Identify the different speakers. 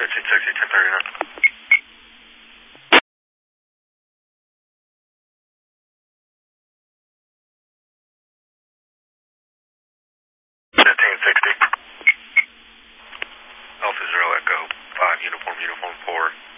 Speaker 1: 1360, 1039. 1560. Alpha Zero Echo 5, uniform 4.